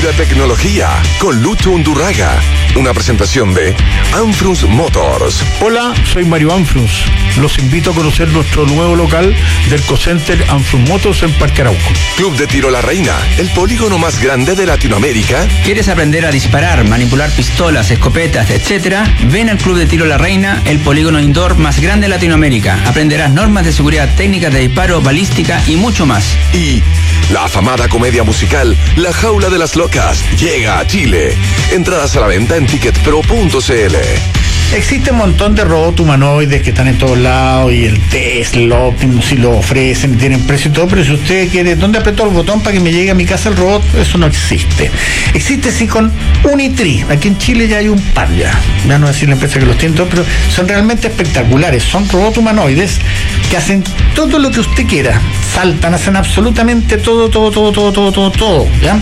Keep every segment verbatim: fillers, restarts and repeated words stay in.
Pura tecnología con Lucho Undurraga. Una presentación de Anfrus Motors. Hola, soy Mario Anfrus. Los invito a conocer nuestro nuevo local del Cocenter Anfrus Motors en Parque Arauco. Club de Tiro La Reina, el polígono más grande de Latinoamérica. ¿Quieres aprender a disparar, manipular pistolas, escopetas, etcétera? Ven al Club de Tiro La Reina, el polígono indoor más grande de Latinoamérica. Aprenderás normas de seguridad, técnicas de disparo, balística y mucho más. Y la afamada comedia musical La Jaula de las Locas llega a Chile. Entradas a la venta en ticket pro punto c l. Existe un montón de robots humanoides que están en todos lados y el Tesla, Optimus, si lo ofrecen, tienen precio y todo, pero si usted quiere, ¿dónde aprieto el botón para que me llegue a mi casa el robot? Eso no existe. Existe sí con Unitree. Aquí en Chile ya hay un par ya. Ya no voy a decir la empresa que los tiene todos, pero son realmente espectaculares. Son robots humanoides que hacen todo lo que usted quiera. Saltan, hacen absolutamente todo, todo, todo, todo, todo, todo, todo, ¿ya?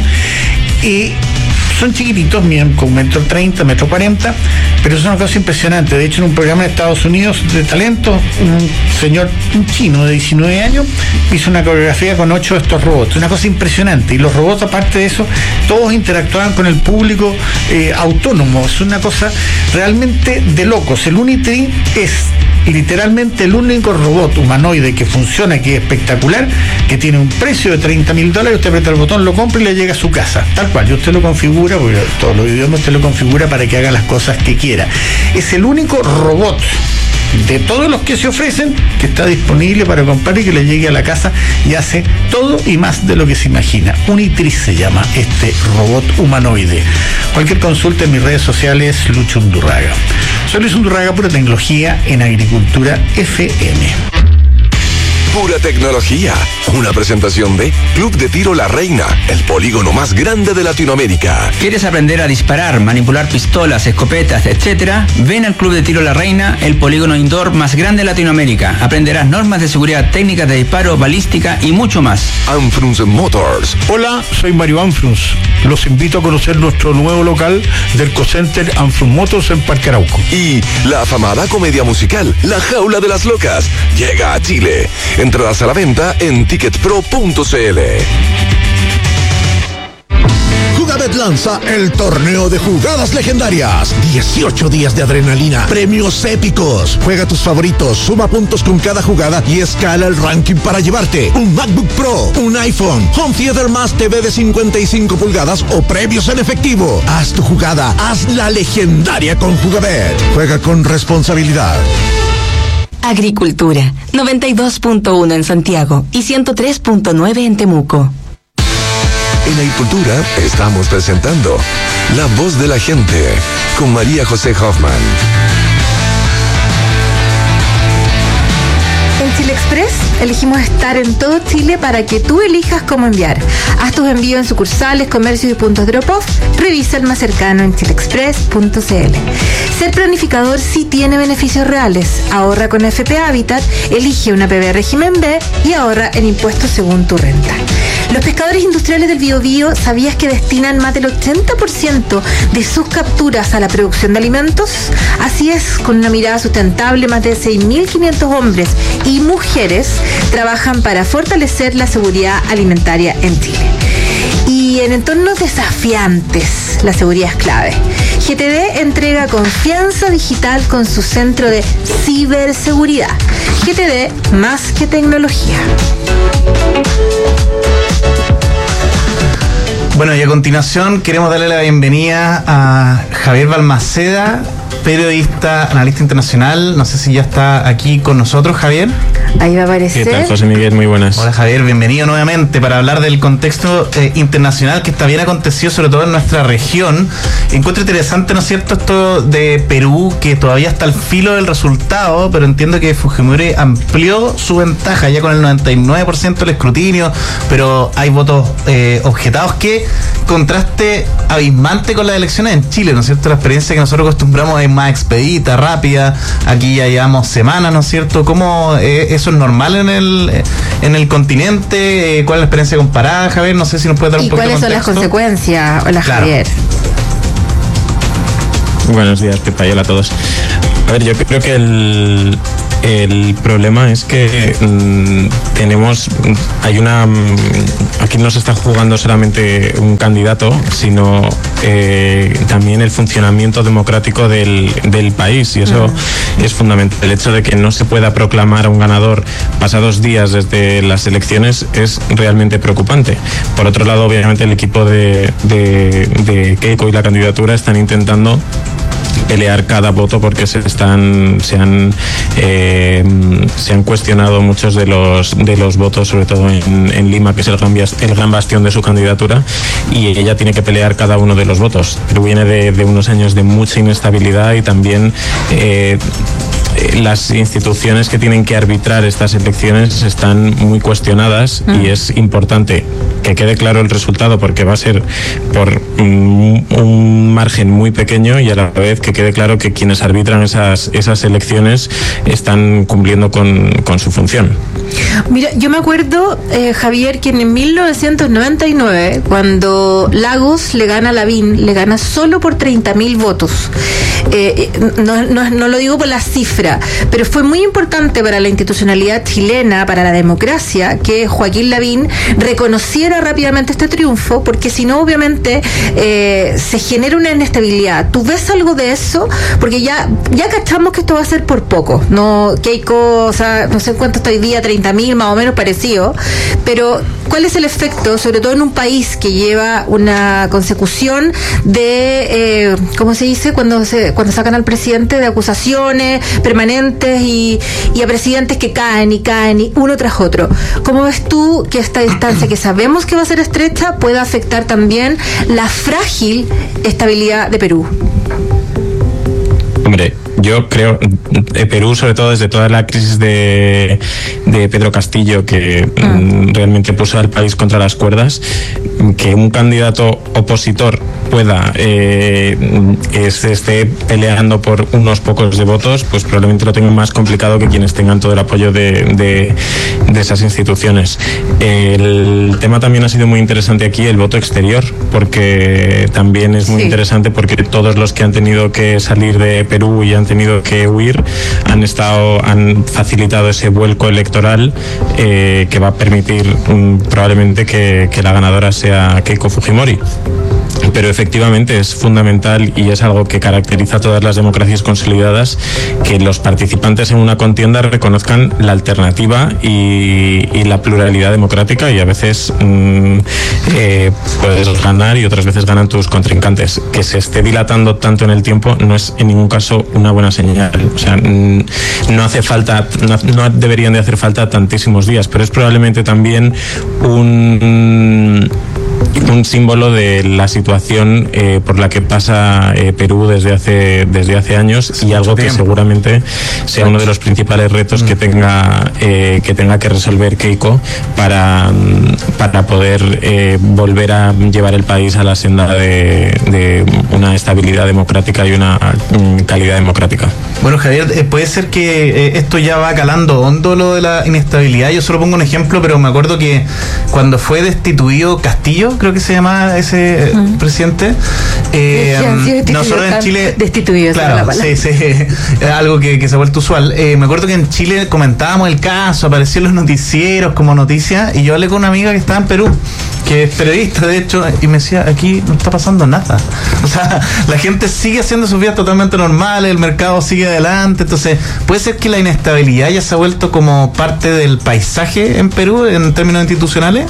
Y son chiquititos, miden con un metro treinta, metro cuarenta, pero es una cosa impresionante. De hecho, en un programa de Estados Unidos de talento, un señor, un chino de diecinueve años, hizo una coreografía con ocho de estos robots. Una cosa impresionante. Y los robots, aparte de eso, todos interactuaban con el público eh, autónomo. Es una cosa realmente de locos. El Unitree es literalmente el único robot humanoide que funciona, que es espectacular, que tiene un precio de treinta mil dólares. Usted aprieta el botón, lo compra y le llega a su casa, tal cual. Y usted lo configura, porque todos los idiomas usted lo configura para que haga las cosas que quiera. Es el único robot de todos los que se ofrecen que está disponible para comprar y que le llegue a la casa, y hace todo y más de lo que se imagina. Unitree se llama este robot humanoide. Cualquier consulta en mis redes sociales, Lucho Undurraga. Soy Luis Undurraga, Pura Tecnología en Agricultura F M. Pura tecnología. Una presentación de Club de Tiro La Reina, el polígono más grande de Latinoamérica. ¿Quieres aprender a disparar, manipular pistolas, escopetas, etcétera? Ven al Club de Tiro La Reina, el polígono indoor más grande de Latinoamérica. Aprenderás normas de seguridad, técnicas de disparo, balística y mucho más. Anfrus Motors. Hola, soy Mario Anfrus. Los invito a conocer nuestro nuevo local del Cocenter Anfrus Motors en Parque Arauco. Y la afamada comedia musical La Jaula de las Locas llega a Chile. Entradas a la venta en ticket pro punto c l. Jugabet lanza el torneo de jugadas legendarias. dieciocho días de adrenalina, premios épicos. Juega tus favoritos, suma puntos con cada jugada y escala el ranking para llevarte un MacBook Pro, un iPhone, Home Theater más T V de cincuenta y cinco pulgadas o premios en efectivo. Haz tu jugada, haz la legendaria con Jugabet. Juega con responsabilidad. Agricultura, noventa y dos punto uno en Santiago y ciento tres punto nueve en Temuco. En Agricultura estamos presentando La Voz de la Gente con María José Hoffman. En Chile Express elegimos estar en todo Chile para que tú elijas cómo enviar. Haz tus envíos en sucursales, comercios y puntos drop-off. Revisa el más cercano en chile express punto c l. Ser planificador sí tiene beneficios reales. Ahorra con F P Habitat, elige una P B régimen B y ahorra en impuestos según tu renta. Los pescadores industriales del Biobío, ¿sabías que destinan más del ochenta por ciento de sus capturas a la producción de alimentos? Así es, con una mirada sustentable, más de seis mil quinientos hombres y mujeres trabajan para fortalecer la seguridad alimentaria en Chile. Y en entornos desafiantes, la seguridad es clave. G T D entrega confianza digital con su centro de ciberseguridad. G T D, más que tecnología. Bueno, y a continuación queremos darle la bienvenida a Javier Balmaceda, periodista, analista internacional. No sé si ya está aquí con nosotros, Javier. Ahí va a aparecer. ¿Qué tal, José Miguel? Muy buenas. Hola, Javier, bienvenido nuevamente para hablar del contexto eh, internacional que está bien acontecido, sobre todo en nuestra región. Encuentro interesante, ¿no es cierto?, esto de Perú, que todavía está al filo del resultado, pero entiendo que Fujimori amplió su ventaja ya con el noventa y nueve por ciento del escrutinio, pero hay votos eh, objetados. ¿Qué contraste abismante con las elecciones en Chile, ¿no es cierto? La experiencia que nosotros acostumbramos es más expedita, rápida. Aquí ya llevamos semanas, ¿no es cierto? ¿Cómo eh, eso es normal en el en el continente? Eh, ¿Cuál es la experiencia comparada, Javier? No sé si nos puede dar un poquito de contexto. ¿Y cuáles son las consecuencias? Hola, claro. Javier. Buenos días, ¿qué tal? Hola a todos. A ver, yo creo que el El problema es que mmm, tenemos, hay una, aquí no se está jugando solamente un candidato, sino eh, también el funcionamiento democrático del, del país, y eso mm. es fundamental. El hecho de que no se pueda proclamar a un ganador pasados días desde las elecciones es realmente preocupante. Por otro lado, obviamente el equipo de, de, de Keiko y la candidatura están intentando pelear cada voto porque se están se han eh, se han cuestionado muchos de los de los votos, sobre todo en, en Lima, que es el gran, el gran bastión de su candidatura, y ella tiene que pelear cada uno de los votos. Pero viene de, de unos años de mucha inestabilidad y también eh, las instituciones que tienen que arbitrar estas elecciones están muy cuestionadas mm. y es importante que quede claro el resultado, porque va a ser por un, un margen muy pequeño, y a la vez que quede claro que quienes arbitran esas, esas elecciones están cumpliendo con, con su función. Mira, yo me acuerdo, eh, Javier, que en mil novecientos noventa y nueve, cuando Lagos le gana a Lavín, le gana solo por treinta mil votos. Eh, no, no, no lo digo por la cifra, pero fue muy importante para la institucionalidad chilena, para la democracia, que Joaquín Lavín reconociera rápidamente este triunfo, porque si no, obviamente, eh, se genera una inestabilidad. ¿Tú ves algo de eso? Porque ya, ya cachamos que esto va a ser por poco. No, Keiko, o sea, no sé cuánto está hoy día, treinta mil más o menos parecido, pero ¿cuál es el efecto, sobre todo en un país que lleva una consecución de, eh, ¿cómo se dice? Cuando se cuando sacan al presidente, de acusaciones permanentes y, y a presidentes que caen y caen y uno tras otro. ¿Cómo ves tú que esta distancia, que sabemos que va a ser estrecha, pueda afectar también la frágil estabilidad de Perú? Hombre, yo creo, eh, Perú, sobre todo desde toda la crisis de, de Pedro Castillo, que mm. realmente puso al país contra las cuerdas, que un candidato opositor pueda eh, se esté peleando por unos pocos de votos, pues probablemente lo tengan más complicado que quienes tengan todo el apoyo de, de, de esas instituciones. El tema también ha sido muy interesante aquí, el voto exterior, porque también es muy sí. interesante, porque todos los que han tenido que salir de Perú y han tenido que huir han estado han facilitado ese vuelco electoral eh, que va a permitir um, probablemente que, que la ganadora sea Keiko Fujimori. Pero efectivamente es fundamental, y es algo que caracteriza a todas las democracias consolidadas, que los participantes en una contienda reconozcan la alternativa y, y la pluralidad democrática, y a veces mmm, eh, puedes ganar y otras veces ganan tus contrincantes. Que se esté dilatando tanto en el tiempo no es en ningún caso una buena señal. O sea, mmm, no hace falta, no, no deberían de hacer falta tantísimos días, pero es probablemente también un... un símbolo de la situación eh, por la que pasa eh, Perú desde hace desde hace años, y algo que seguramente sea uno de los principales retos que tenga eh, que tenga que resolver Keiko para, para poder eh, volver a llevar el país a la senda de, de una estabilidad democrática y una um, calidad democrática. Bueno, Javier, puede ser que eh, esto ya va calando hondo, lo de la inestabilidad. Yo solo pongo un ejemplo, pero me acuerdo que cuando fue destituido Castillo, creo que se llamaba ese uh-huh. presidente, eh, sí, no solo en Chile, destituido, claro, sí, sí, algo que, que se ha vuelto usual. Eh, me acuerdo que en Chile comentábamos el caso, apareció en los noticieros como noticia, y yo hablé con una amiga que estaba en Perú, que es periodista de hecho, y me decía, aquí no está pasando nada. O sea, la gente sigue haciendo sus vidas totalmente normales, el mercado sigue adelante. Entonces, puede ser que la inestabilidad ya se ha vuelto como parte del paisaje en Perú en términos institucionales.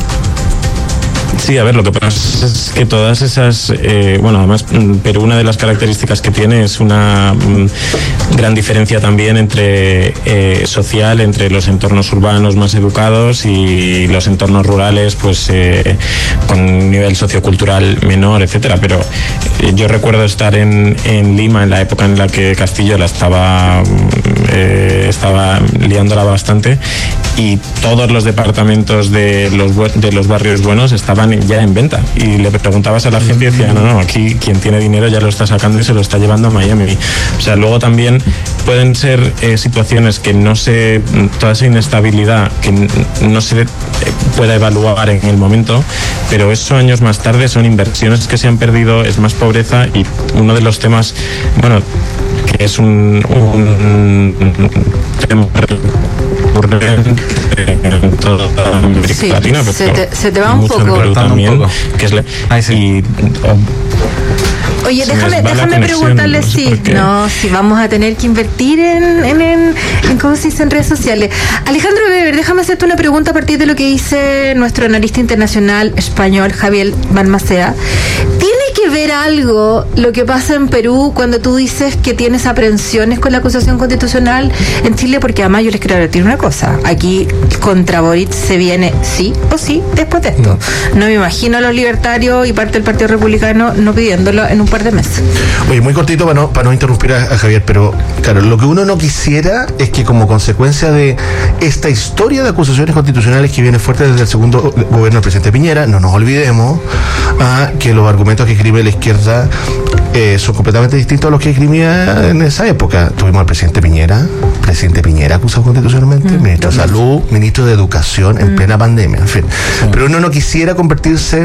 Sí, a ver, lo que pasa es que todas esas, eh, bueno, además, pero una de las características que tiene es una um, gran diferencia también entre eh, social, entre los entornos urbanos más educados y los entornos rurales, pues eh, con un nivel sociocultural menor, etcétera. Pero eh, yo recuerdo estar en, en Lima en la época en la que Castillo la estaba eh, estaba liándola bastante, y todos los departamentos de los de los barrios buenos estaban ya en venta, y le preguntabas a la gente y decía, no, no, aquí quien tiene dinero ya lo está sacando y se lo está llevando a Miami. O sea, luego también pueden ser eh, situaciones que no se, toda esa inestabilidad que no se pueda evaluar en el momento, pero eso años más tarde son inversiones que se han perdido, es más pobreza, y uno de los temas, bueno, que es un, un, un tema recurrente en toda América sí, Latina, pero se te, se te va un poco. Perú también, un poco. que es la, Ay, sí. y, oh, Oye, se déjame, les va la déjame conexión, preguntarle no sé si por qué. no, si vamos a tener que invertir en, en, en, en cómo se dice en redes sociales. Alejandro Weber, déjame hacerte una pregunta a partir de lo que dice nuestro analista internacional español Javier Balmaceda. ¿Tiene que ver algo lo que pasa en Perú cuando tú dices que tienes aprensiones con la acusación constitucional en Chile? Porque además yo les quiero advertir una cosa. Aquí contra Boric se viene sí o sí después de esto. No me imagino a los libertarios y parte del Partido Republicano no pidiéndolo en un par de meses. Oye, muy cortito para no, para no interrumpir a, a Javier, pero claro, lo que uno no quisiera es que como consecuencia de esta historia de acusaciones constitucionales que viene fuerte desde el segundo gobierno del presidente Piñera, no nos olvidemos ah, que los argumentos que escribe la izquierda eh, son completamente distintos a los que escribía en esa época. Tuvimos al presidente Piñera, presidente Piñera acusado constitucionalmente, mm. ministro de Salud, ministro de Educación en mm. plena pandemia, en fin. Sí. Pero uno no quisiera convertirse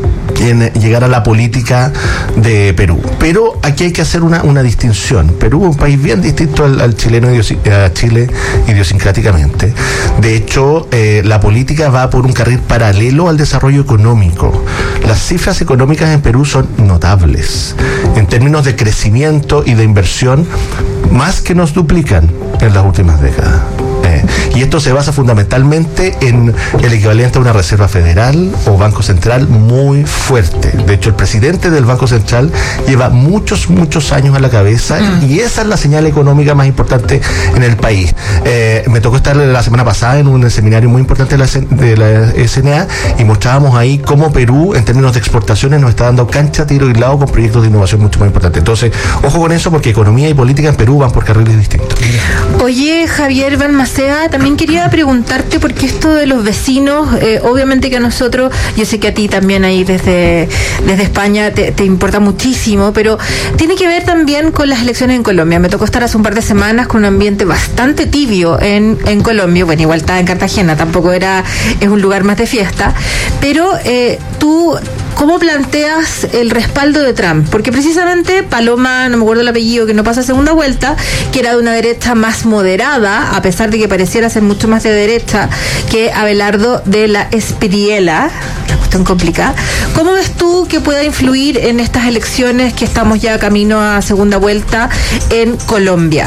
en llegar a la política de Perú. Pero aquí hay que hacer una, una distinción. Perú es un país bien distinto al, al chileno, a Chile idiosincráticamente. De hecho, eh, la política va por un carril paralelo al desarrollo económico. Las cifras económicas en Perú son notables. En términos de crecimiento y de inversión, más que nos duplican en las últimas décadas. Eh, y esto se basa fundamentalmente en el equivalente a una reserva federal o banco central muy fuerte. De hecho, el presidente del Banco Central lleva muchos, muchos años a la cabeza mm. y esa es la señal económica más importante en el país. Eh, me tocó estar la semana pasada en un seminario muy importante de la, de la S N A y mostrábamos ahí cómo Perú, en términos de exportaciones, nos está dando cancha, tiro y lado con proyectos de innovación mucho más importantes. Entonces, ojo con eso, porque economía y política en Perú van por carriles distintos. Oye, Javier Balmaceda, también quería preguntarte, porque esto de los vecinos, eh, obviamente que a nosotros, yo sé que a ti también ahí desde, desde España te, te importa muchísimo, pero tiene que ver también con las elecciones en Colombia. Me tocó estar hace un par de semanas con un ambiente bastante tibio en, en Colombia. Bueno, igual estaba en Cartagena, tampoco era, es un lugar más de fiesta, pero eh, tú, ¿cómo planteas el respaldo de Trump? Porque precisamente Paloma, no me acuerdo el apellido, que no pasa segunda vuelta, que era de una derecha más moderada, a pesar de que pareciera ser mucho más de derecha que Abelardo de la Espriella, una cuestión complicada. ¿Cómo ves tú que pueda influir en estas elecciones que estamos ya camino a segunda vuelta en Colombia?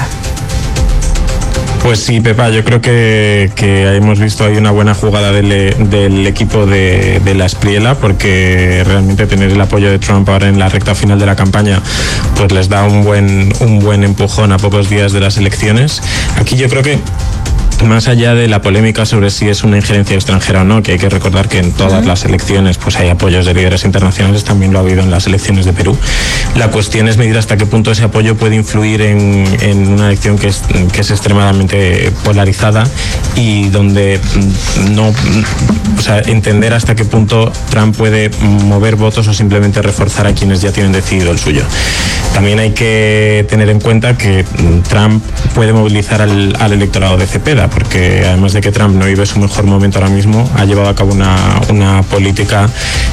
Pues sí, Pepa, yo creo que, que hemos visto ahí una buena jugada del, del equipo de, de la Espriella, porque realmente tener el apoyo de Trump ahora en la recta final de la campaña pues les da un buen, un buen empujón a pocos días de las elecciones. Aquí yo creo que más allá de la polémica sobre si es una injerencia extranjera o no, que hay que recordar que en todas uh-huh. las elecciones pues hay apoyos de líderes internacionales, también lo ha habido en las elecciones de Perú. La cuestión es medir hasta qué punto ese apoyo puede influir en, en una elección que es, que es extremadamente polarizada y donde no, o sea, entender hasta qué punto Trump puede mover votos o simplemente reforzar a quienes ya tienen decidido el suyo. También hay que tener en cuenta que Trump puede movilizar al, al electorado de Cepeda, porque además de que Trump no vive su mejor momento ahora mismo, ha llevado a cabo una, una política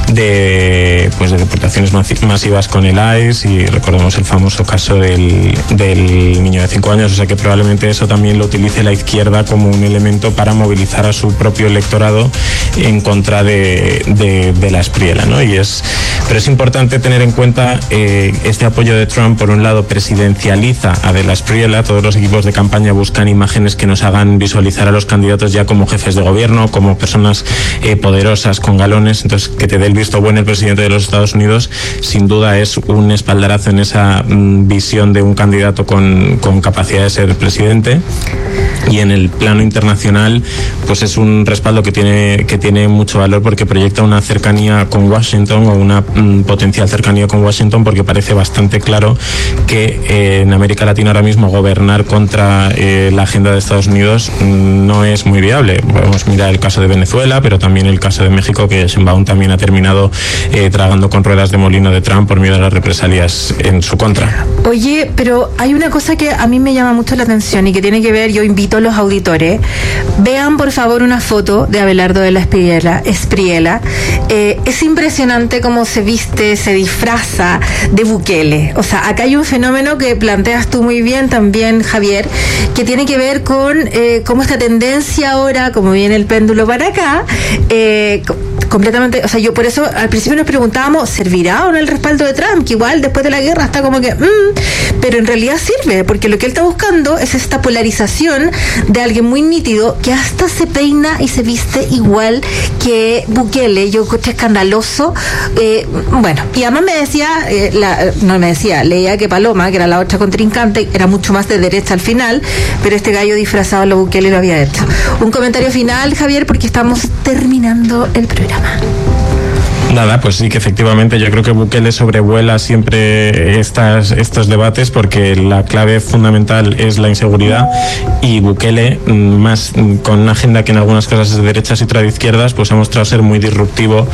de, pues de deportaciones masivas con el I C E y recordemos el famoso caso del, del niño de cinco años, o sea que probablemente eso también lo utilice la izquierda como un elemento para movilizar a su propio electorado en contra de, de, de la Espriella, ¿no? Y es, pero es importante tener en cuenta eh, este apoyo de Trump. Por un lado presidencializa a de la Espriella, todos los equipos de campaña buscan imágenes que nos hagan visualizar a los candidatos ya como jefes de gobierno, como personas eh, poderosas con galones. Entonces, que te dé el visto bueno el presidente de los Estados Unidos sin duda es un espaldarazo en esa mm, visión de un candidato con, con capacidad de ser presidente. Y en el plano internacional pues es un respaldo que tiene que tiene mucho valor, porque proyecta una cercanía con Washington o una mm, potencial cercanía con Washington, porque parece bastante claro que eh, en América Latina ahora mismo gobernar contra eh, la agenda de Estados Unidos mm, no es muy viable. Podemos mirar el caso de Venezuela, pero también el caso de México, que Sheinbaum también ha terminado eh, tragando con ruedas de molino de Trump por miedo a las represalias en su contra. Oye, pero hay una cosa que a mí me llama mucho la atención y que tiene que ver, yo invito invito a los auditores, vean por favor una foto de Abelardo de la Espriella. Espriella. Eh, es impresionante cómo se viste, se disfraza de Bukele. O sea, acá hay un fenómeno que planteas tú muy bien también, Javier, que tiene que ver con eh, cómo esta tendencia ahora, como viene el péndulo para acá, eh, completamente, o sea, yo por eso al principio nos preguntábamos, ¿servirá o no el respaldo de Trump? Que igual después de la guerra está como que, mmm, pero en realidad sirve, porque lo que él está buscando es esta polarización de alguien muy nítido que hasta se peina y se viste igual que Bukele. Yo encontré escandaloso. Eh, bueno, y además me decía, eh, la, no me decía, leía que Paloma, que era la otra contrincante, era mucho más de derecha al final, pero este gallo disfrazado a lo Bukele lo había hecho. Un comentario final, Javier, porque estamos terminando el programa. Nada, pues sí que efectivamente yo creo que Bukele sobrevuela siempre estas, estos debates porque la clave fundamental es la inseguridad y Bukele, más con una agenda que en algunas cosas es de derechas y otra de izquierdas, pues ha mostrado ser muy disruptivo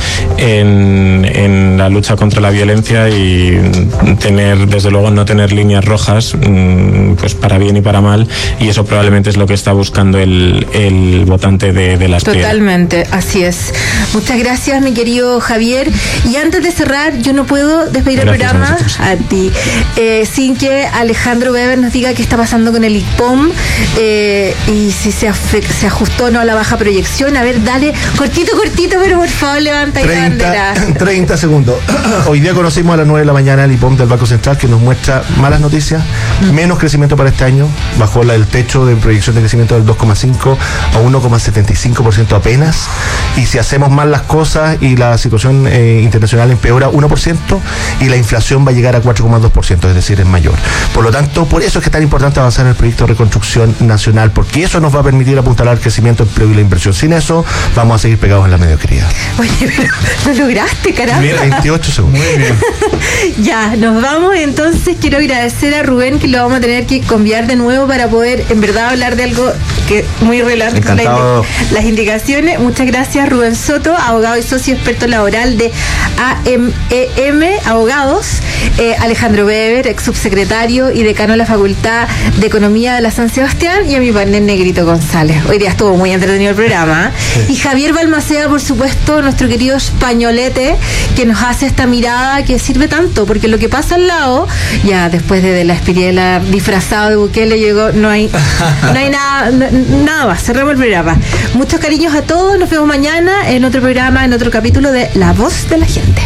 en, en la lucha contra la violencia y tener, desde luego, no tener líneas rojas, pues para bien y para mal, y eso probablemente es lo que está buscando el, el votante de, de las Espriella. Totalmente, así es. Muchas gracias, mi querido Javier. Y antes de cerrar, yo no puedo despedir el programa a, a ti eh, sin que Alejandro Weber nos diga qué está pasando con el I P O M eh, y si se, afe- se ajustó o no a la baja proyección. A ver, dale, cortito, cortito, pero por favor levanta la bandera. treinta segundos. Hoy día conocimos a las nueve de la mañana el I P O M del Banco Central, que nos muestra malas noticias, mm. menos crecimiento para este año, bajó la, el techo de proyección de crecimiento del dos coma cinco a uno coma setenta y cinco por ciento apenas, y si hacemos mal las cosas y la situación eh, internacional empeora uno por ciento y la inflación va a llegar a cuatro coma dos por ciento, es decir, es mayor. Por lo tanto, por eso es que es tan importante avanzar en el proyecto de reconstrucción nacional, porque eso nos va a permitir apuntalar el crecimiento, empleo y la inversión. Sin eso, vamos a seguir pegados en la mediocridad. Oye, pero lo lograste, caramba. Mira, veintiocho segundos. Muy bien. Ya, nos vamos. Entonces quiero agradecer a Rubén, que lo vamos a tener que conviar de nuevo para poder en verdad hablar de algo que muy relevante. Encantado. Las, las indicaciones. Muchas gracias, Rubén Soto, abogado y socio experto laboral de A M E M Abogados. Eh, Alejandro Weber, ex subsecretario y decano de la Facultad de Economía de la San Sebastián, y a mi partner Negrito González. Hoy día estuvo muy entretenido el programa. ¿eh? Y Javier Balmaceda, por supuesto, nuestro querido españolete, que nos hace esta mirada que sirve tanto, porque lo que pasa al lado, ya después de, de la Espriella disfrazado de Bukele, llegó, no hay, no hay nada, no, nada más. Cerramos el programa. Muchos cariños a todos. Nos vemos mañana en otro programa, en otro capítulo de La Voz de la Gente.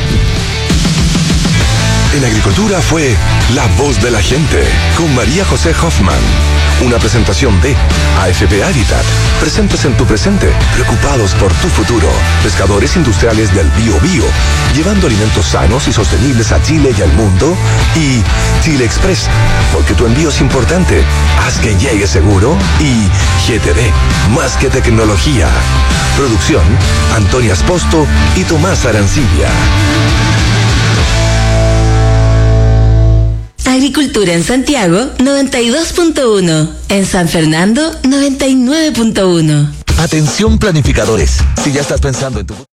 En Agricultura fue La Voz de la Gente con María José Hoffman. Una presentación de A F P Habitat. Presentes en tu presente, preocupados por tu futuro. Pescadores industriales del Bio Bio, llevando alimentos sanos y sostenibles a Chile y al mundo. Y Chile Express, porque tu envío es importante. Haz que llegue seguro. Y G T D, más que tecnología. Producción, Antonia Esposto y Tomás Arancibia. Agricultura en Santiago, noventa y dos punto uno. En San Fernando, noventa y nueve punto uno. Atención planificadores, si ya estás pensando en tu